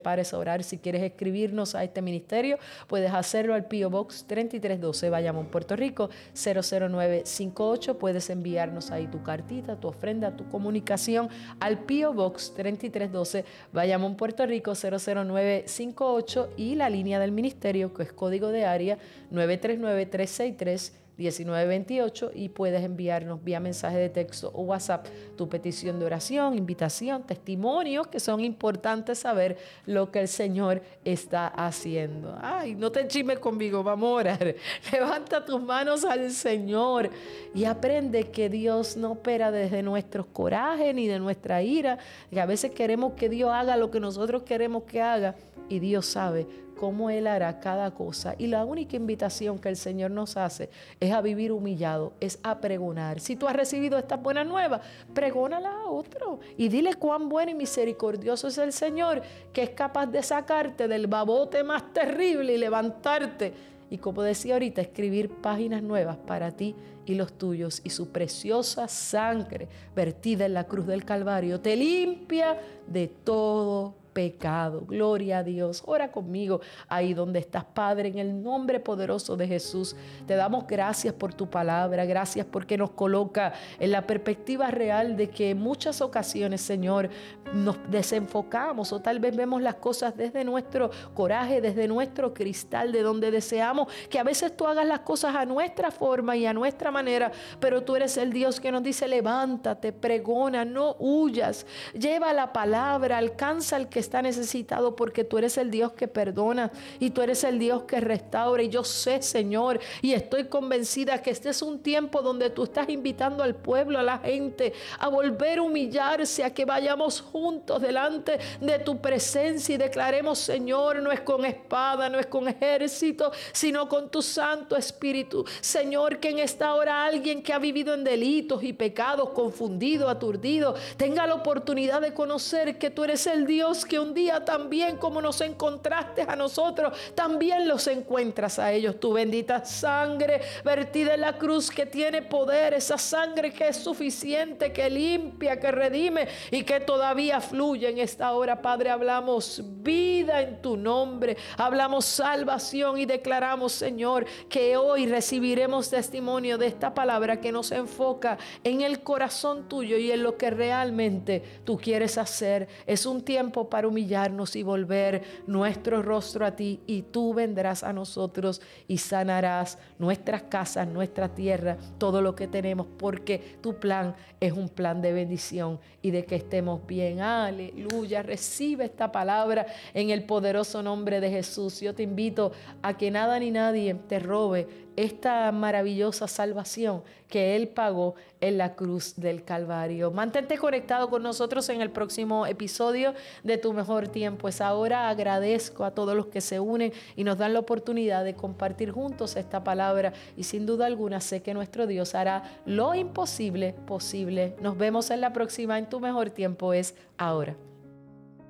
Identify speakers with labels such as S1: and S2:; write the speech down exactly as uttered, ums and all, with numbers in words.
S1: Pares a orar. Si quieres escribirnos a este ministerio, puedes hacerlo al P O Box treinta y tres doce, Bayamón, Puerto Rico, cero cero nueve cinco ocho. Puedes enviarnos ahí tu cartita, tu ofrenda, tu comunicación al P O Box treinta y tres doce, Bayamón, Puerto Rico, cero cero nueve cinco ocho, y la línea del ministerio, que es código de área nueve tres nueve, tres seis tres, uno nueve dos ocho, y puedes enviarnos vía mensaje de texto o WhatsApp tu petición de oración, invitación, testimonios, que son importantes saber lo que el Señor está haciendo. Ay, no te chismes conmigo, vamos a orar. Levanta tus manos al Señor y aprende que Dios no opera desde nuestros corajes ni de nuestra ira, que a veces queremos que Dios haga lo que nosotros queremos que haga, y Dios sabe cómo Él hará cada cosa. Y la única invitación que el Señor nos hace es a vivir humillado, es a pregonar. Si tú has recibido estas buenas nuevas, pregónala a otro y dile cuán bueno y misericordioso es el Señor, que es capaz de sacarte del babote más terrible y levantarte. Y como decía ahorita, escribir páginas nuevas para ti y los tuyos. Y su preciosa sangre vertida en la cruz del Calvario te limpia de todo pecado. Gloria a Dios. Ora conmigo ahí donde estás, Padre, en el nombre poderoso de Jesús. Te damos gracias por tu palabra. Gracias porque nos coloca en la perspectiva real de que en muchas ocasiones, Señor, nos desenfocamos o tal vez vemos las cosas desde nuestro coraje, desde nuestro cristal, de donde deseamos que a veces tú hagas las cosas a nuestra forma y a nuestra manera, pero tú eres el Dios que nos dice: levántate, pregona, no huyas, lleva la palabra, alcanza al que está necesitado, porque tú eres el Dios que perdona y tú eres el Dios que restaura. Y yo sé, Señor, y estoy convencida que este es un tiempo donde tú estás invitando al pueblo, a la gente, a volver a humillarse, a que vayamos juntos delante de tu presencia y declaremos: Señor, no es con espada, no es con ejército, sino con tu Santo Espíritu. Señor, que en esta hora alguien que ha vivido en delitos y pecados, confundido, aturdido, tenga la oportunidad de conocer que tú eres el Dios que un día también, como nos encontraste a nosotros, también los encuentras a ellos. Tu bendita sangre vertida en la cruz, que tiene poder, esa sangre que es suficiente, que limpia, que redime y que todavía fluye en esta hora. Padre, hablamos vida en tu nombre, hablamos salvación y declaramos, Señor, que hoy recibiremos testimonio de esta palabra que nos enfoca en el corazón tuyo y en lo que realmente tú quieres hacer. Es un tiempo para humillarnos y volver nuestro rostro a ti, y tú vendrás a nosotros y sanarás nuestras casas, nuestra tierra, todo lo que tenemos, porque tu plan es un plan de bendición y de que estemos bien. Aleluya. Recibe esta palabra en el poderoso nombre de Jesús. Yo te invito a que nada ni nadie te robe esta maravillosa salvación que Él pagó en la cruz del Calvario. Mantente conectado con nosotros en el próximo episodio de Tu Mejor Tiempo Es Ahora. Agradezco a todos los que se unen y nos dan la oportunidad de compartir juntos esta palabra, y sin duda alguna sé que nuestro Dios hará lo imposible posible. Nos vemos en la próxima en Tu Mejor Tiempo Es Ahora.